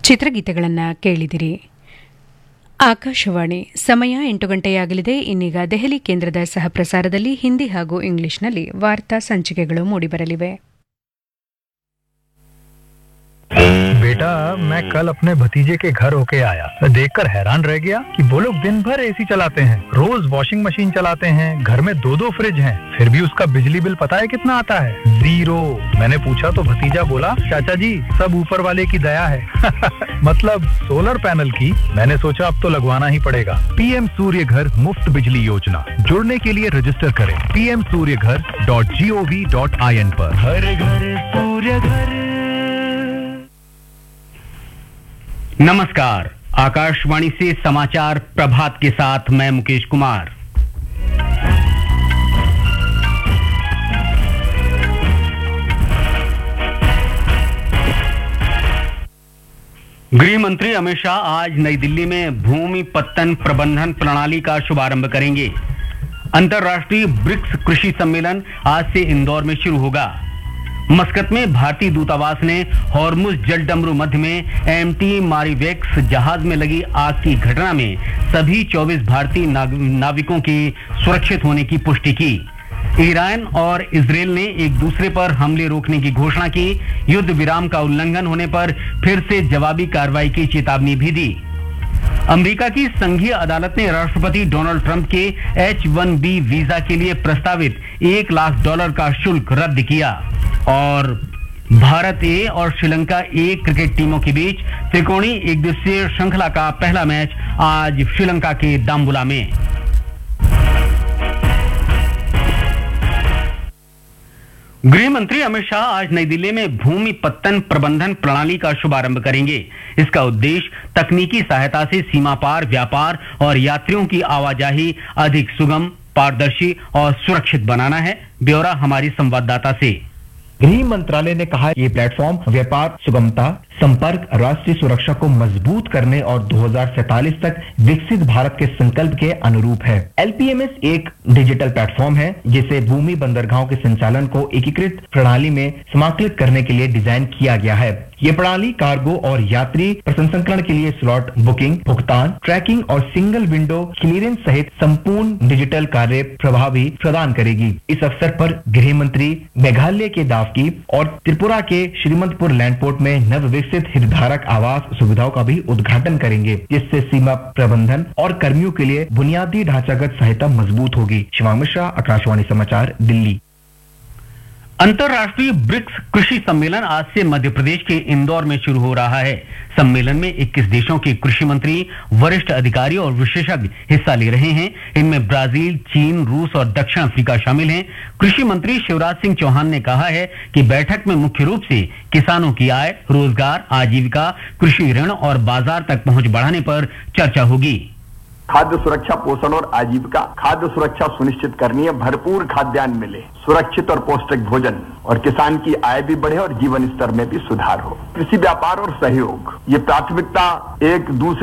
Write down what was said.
ಚಿತ್ರಗೀತೆಗಳನ್ನು ಕೇಳಿದಿರಿ. ಆಕಾಶವಾಣಿ ಸಮಯ 8 ಗಂಟೆಯಾಗಲಿದೆ. ಇನ್ನೀಗ ದೆಹಲಿ ಕೇಂದ್ರದ ಸಹಪ್ರಸಾರದಲ್ಲಿ ಹಿಂದಿ ಹಾಗೂ ಇಂಗ್ಲಿಷ್ನಲ್ಲಿ ವಾರ್ತಾ ಸಂಚಿಕೆಗಳು ಮೂಡಿಬರಲಿವೆ. बेटा, मैं कल अपने भतीजे के घर होके आया. मैं देखकर हैरान रह गया कि वो लोग दिन भर एसी चलाते हैं, रोज वॉशिंग मशीन चलाते हैं, घर में 2-2 फ्रिज हैं, फिर भी उसका बिजली बिल पता है कितना आता है? 0. मैंने पूछा तो भतीजा बोला, चाचा जी सब ऊपर वाले की दया है. मतलब सोलर पैनल की. मैंने सोचा अब तो लगवाना ही पड़ेगा. पीएम सूर्य घर मुफ्त बिजली योजना. जुड़ने के लिए रजिस्टर करें pmsuryaghar.gov.in पर. हर घर सूर्य घर. नमस्कार, आकाशवाणी से समाचार प्रभात के साथ मैं मुकेश कुमार. गृह मंत्री अमित शाह आज नई दिल्ली में भूमि पत्तन प्रबंधन प्रणाली का शुभारंभ करेंगे. अंतर्राष्ट्रीय ब्रिक्स कृषि सम्मेलन आज से इंदौर में शुरू होगा. मस्कत में भारतीय दूतावास ने हॉर्मुज जलडमरू मध्य में एमटी मारीवेक्स जहाज में लगी आग की घटना में सभी 24 भारतीय नाविकों की सुरक्षित होने की पुष्टि की. ईरान और इजरायल ने एक दूसरे पर हमले रोकने की घोषणा की. युद्ध विराम का उल्लंघन होने पर फिर से जवाबी कार्रवाई की चेतावनी भी दी. अमेरिका की संघीय अदालत ने राष्ट्रपति डोनाल्ड ट्रंप के H-1B वीजा के लिए प्रस्तावित $1 लाख का शुल्क रद्द किया. और भारत ए और श्रीलंका ए क्रिकेट टीमों के बीच त्रिकोणीय एक दिवसीय श्रृंखला का पहला मैच आज श्रीलंका के दाम्बुला में. गृह मंत्री अमित शाह आज नई दिल्ली में भूमि पत्तन प्रबंधन प्रणाली का शुभारंभ करेंगे. इसका उद्देश्य तकनीकी सहायता से सीमा पार व्यापार और यात्रियों की आवाजाही अधिक सुगम, पारदर्शी और सुरक्षित बनाना है. ब्यौरा हमारी संवाददाता से. गृह मंत्रालय ने कहा ये प्लेटफॉर्म व्यापार, सुगमता, संपर्क, राष्ट्रीय सुरक्षा को मजबूत करने और 2047 तक विकसित भारत के संकल्प के अनुरूप है. LPMS एक डिजिटल प्लेटफॉर्म है जिसे भूमि बंदरगाहों के संचालन को एकीकृत प्रणाली में समाकलित करने के लिए डिजाइन किया गया है. ये प्रणाली कार्गो और यात्री प्रसंस्करण के लिए स्लॉट बुकिंग, भुगतान, ट्रैकिंग और सिंगल विंडो क्लियरेंस सहित संपूर्ण डिजिटल कार्य प्रभावी प्रदान करेगी. इस अवसर पर गृह मंत्री मेघालय के दावकी और त्रिपुरा के श्रीमंतपुर लैंडपोर्ट में नवविकसित हितधारक आवास सुविधाओं का भी उद्घाटन करेंगे, जिससे सीमा प्रबंधन और कर्मियों के लिए बुनियादी ढांचागत सहायता मजबूत होगी. शिवांग मिश्रा, आकाशवाणी समाचार, दिल्ली. अंतर्राष्ट्रीय ब्रिक्स कृषि सम्मेलन आज से मध्य प्रदेश के इंदौर में शुरू हो रहा है. सम्मेलन में 21 देशों के कृषि मंत्री, वरिष्ठ अधिकारी और विशेषज्ञ हिस्सा ले रहे हैं. इनमें ब्राजील, चीन, रूस और दक्षिण अफ्रीका शामिल हैं. कृषि मंत्री शिवराज सिंह चौहान ने कहा है कि बैठक में मुख्य रूप से किसानों की आय, रोजगार, आजीविका, कृषि ऋण और बाजार तक पहुंच बढ़ाने पर चर्चा होगी. खाद्य सुरक्षा, पोषण और आजीविका. खाद्य सुरक्षा सुनिश्चित करनी है, भरपूर खाद्यान्न मिले, सुरक्षित और पौष्टिक भोजन, और किसान की आय भी बढ़े और जीवन स्तर में भी सुधार हो. कृषि व्यापार और सहयोग, ये प्राथमिकता एक दूसरे